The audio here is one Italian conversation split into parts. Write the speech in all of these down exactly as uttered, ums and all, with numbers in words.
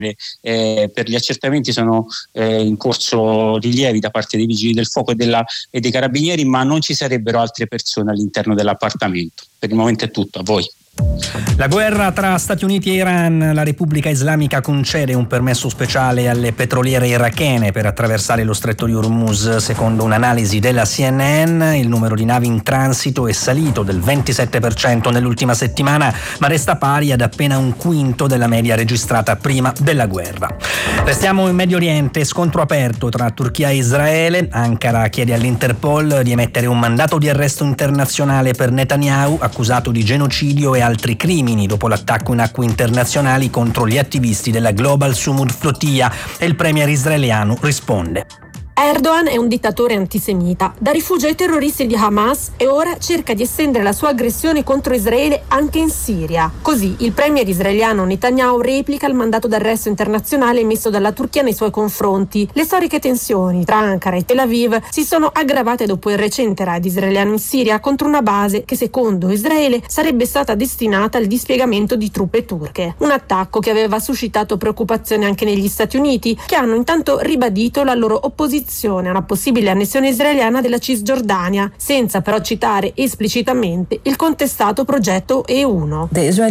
Eh, per gli accertamenti sono eh, in corso rilievi da parte dei vigili del fuoco e, della, e dei carabinieri, ma non ci sarebbero altre persone all'interno dell'appartamento. Per il momento è tutto, a voi. La guerra tra Stati Uniti e Iran. La Repubblica Islamica concede un permesso speciale alle petroliere irachene per attraversare lo stretto di Hormuz. Secondo un'analisi della C N N, il numero di navi in transito è salito del ventisette per cento nell'ultima settimana, ma resta pari ad appena un quinto della media registrata prima della guerra. Restiamo in Medio Oriente. Scontro aperto tra Turchia e Israele. Ankara chiede all'Interpol di emettere un mandato di arresto internazionale per Netanyahu, accusato di genocidio e altri crimini dopo l'attacco in acque internazionali contro gli attivisti della Global Sumud Flotilla, e il premier israeliano risponde. Erdogan è un dittatore antisemita, da rifugio ai terroristi di Hamas, e ora cerca di estendere la sua aggressione contro Israele anche in Siria. Così il premier israeliano Netanyahu replica il mandato d'arresto internazionale emesso dalla Turchia nei suoi confronti. Le storiche tensioni tra Ankara e Tel Aviv si sono aggravate dopo il recente raid israeliano in Siria contro una base che secondo Israele sarebbe stata destinata al dispiegamento di truppe turche. Un attacco che aveva suscitato preoccupazione anche negli Stati Uniti, che hanno intanto ribadito la loro opposizione a una possibile annessione israeliana della Cisgiordania, senza però citare esplicitamente il contestato progetto E uno.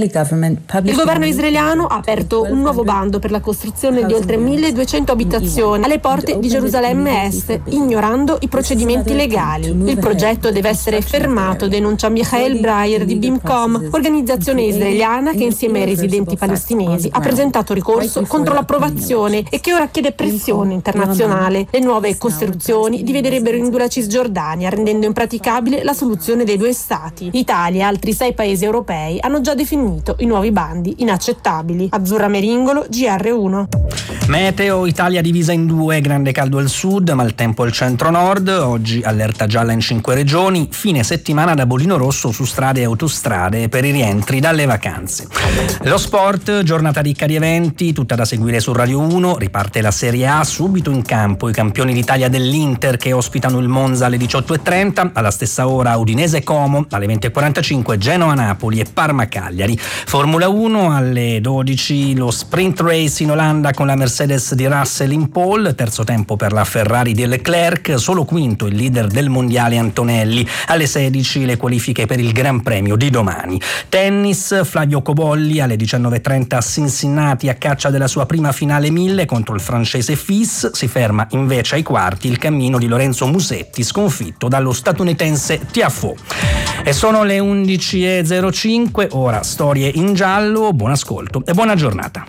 Il governo israeliano ha aperto un nuovo bando per la costruzione di oltre milleduecento abitazioni alle porte di Gerusalemme Est, ignorando i procedimenti legali. Il progetto deve essere fermato, denuncia Michael Breyer di Bimcom, organizzazione israeliana che insieme ai residenti palestinesi ha presentato ricorso contro l'approvazione e che ora chiede pressione internazionale. Le nuove costruzioni dividerebbero in due la Cisgiordania, rendendo impraticabile la soluzione dei due stati. Italia e altri sei paesi europei hanno già definito i nuovi bandi inaccettabili. Azzurra Meringolo, G R uno. Meteo. Italia divisa in due, grande caldo al sud, maltempo al centro-nord. Oggi allerta gialla in cinque regioni, fine settimana da bollino rosso su strade e autostrade per i rientri dalle vacanze. Lo sport, giornata ricca di eventi, tutta da seguire su Radio uno. Riparte la Serie A, subito in campo i campioni d'Italia dell'Inter che ospitano il Monza alle diciotto e trenta, alla stessa ora Udinese Como, alle venti e quarantacinque Genoa Napoli e Parma Cagliari. Formula uno alle dodici, lo sprint race in Olanda con la Mercedes di Russell in pole, terzo tempo per la Ferrari di Leclerc, solo quinto il leader del mondiale Antonelli. Alle sedici le qualifiche per il Gran Premio di domani. Tennis, Flavio Cobolli alle diciannove e trenta a Cincinnati a caccia della sua prima finale mille contro il francese Fils. Si ferma invece ai quarti il cammino di Lorenzo Musetti, sconfitto dallo statunitense Tiafoe. E sono le undici e zero cinque, ora storie in giallo. Buon ascolto e buona giornata.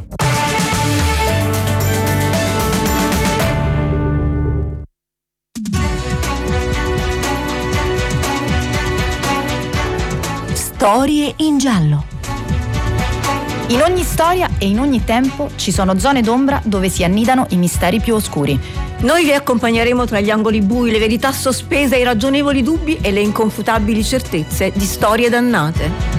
Storie in giallo. In ogni storia e in ogni tempo ci sono zone d'ombra dove si annidano i misteri più oscuri. Noi vi accompagneremo tra gli angoli bui, le verità sospese, i ragionevoli dubbi e le inconfutabili certezze di storie dannate.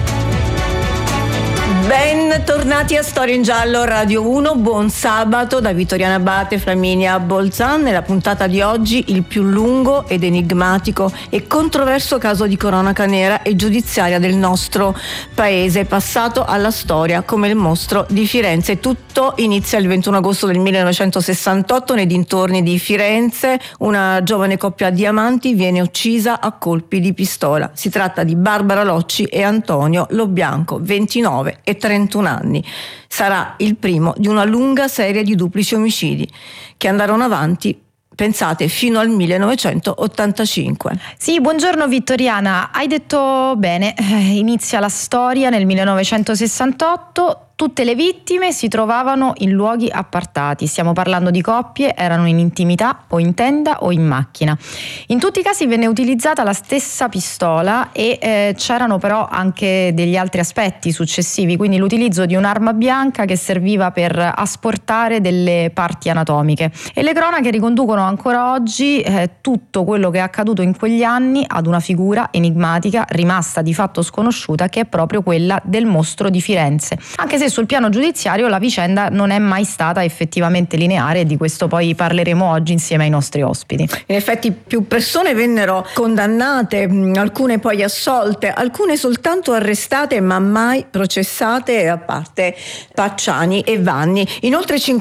Bentornati a Storie in Giallo, Radio uno, buon sabato da Vittoriana Abate, Flaminia Bolzan. Nella puntata di oggi il più lungo ed enigmatico e controverso caso di cronaca nera e giudiziaria del nostro paese, passato alla storia come il mostro di Firenze. Tutto inizia il ventuno agosto del millenovecentosessantotto nei dintorni di Firenze. Una giovane coppia di amanti viene uccisa a colpi di pistola. Si tratta di Barbara Locci e Antonio Lobianco, ventinove e trentuno anni. Sarà il primo di una lunga serie di duplici omicidi che andarono avanti, pensate, fino al millenovecentottantacinque. Sì, buongiorno Vittoriana, hai detto bene, inizia la storia nel millenovecentosessantotto. Tutte le vittime si trovavano in luoghi appartati, stiamo parlando di coppie, erano in intimità o in tenda o in macchina. In tutti i casi venne utilizzata la stessa pistola e eh, c'erano però anche degli altri aspetti successivi, quindi l'utilizzo di un'arma bianca che serviva per asportare delle parti anatomiche. E le cronache riconducono ancora oggi eh, tutto quello che è accaduto in quegli anni ad una figura enigmatica rimasta di fatto sconosciuta, che è proprio quella del mostro di Firenze. Anche se sul piano giudiziario la vicenda non è mai stata effettivamente lineare, e di questo poi parleremo oggi insieme ai nostri ospiti. In effetti più persone vennero condannate, alcune poi assolte, alcune soltanto arrestate ma mai processate, a parte Pacciani e Vanni. Inoltre